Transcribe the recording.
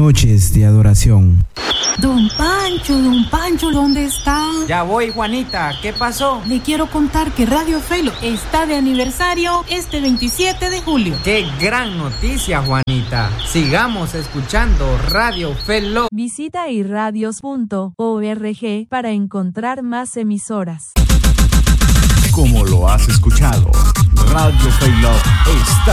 noches de adoración. Don Pancho, ¿dónde está? Ya voy, Juanita, ¿qué pasó? Le quiero contar que Radio Felo está de aniversario este 27 de julio. ¡Qué gran noticia, Juanita! Sigamos escuchando Radio Felo. Visita irradios.org para encontrar más emisoras. Como lo has escuchado, Radio Felo está